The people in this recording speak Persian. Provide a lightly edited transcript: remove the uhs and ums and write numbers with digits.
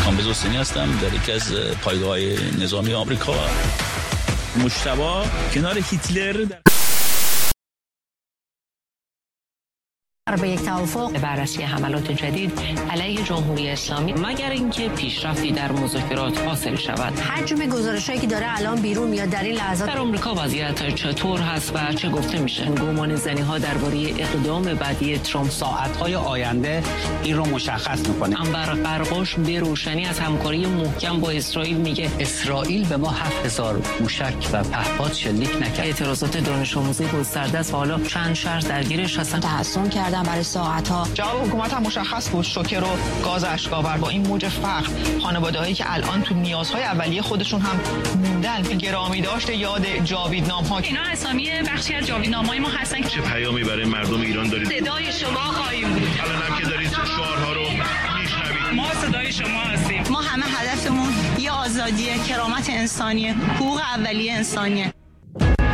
کامبیز حسینی هستم، در یکی از پایگاه‌های نظامی آمریکا. مجتبی کنار هیتلر به یک توافق بررسی حملات جدید علیه جمهوری اسلامی مگر اینکه پیشرفتی در مذاکرات حاصل شود. حجم گزارشایی که داره الان بیرون میاد در این لحظات در آمریکا وضعیت چطور هست و چه گفته میشه؟ گمان زنی‌ها درباره اقدام بعدی ترامپ ساعت‌های آینده این رو مشخص می‌کنه. انور قرقاش به روشنی از همکاری محکم با اسرائیل میگه اسرائیل به ما 7000 موشک و پهپاد شلیک نکرد. اعتراضات دانش آموزی گسترده است و حالا چند شهر درگیرش هستن. تحسن کردن برای ساعت‌ها. جواب حکومت هم مشخص بود، شوکه و گاز اشک‌آور. با این موج فقر خانواده‌هایی که الان تو نیازهای اولیه خودشون هم موندن، گرامی داشته یاد جاویدنام‌ها. اینا اسامی بخشی از جاویدنامه‌های ما هستن. چه پیامی برای مردم ایران دارید؟ صدای شما خواهیم بود. الان هم که دارید شعارها رو میشنوید. ما صدای شما هستیم. ما همه هدفمون یه آزادی، کرامت انسانیه، حقوق اولیه انسانیه.